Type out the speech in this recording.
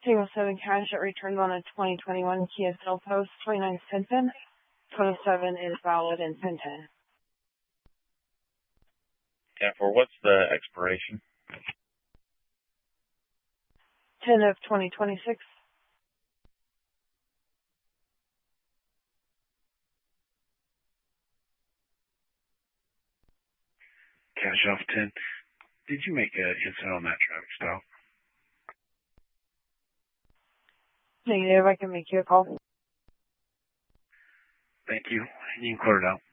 Table 7 cash that returned on a 2021 Kia Seltos, 29 Tintin. 27 is valid in Tintin. And for what's the expiration? 10 of 2026. Cash off 10. Did you make an incident on that traffic stop? Negative, I can make you a call. Thank you. You can clear it out.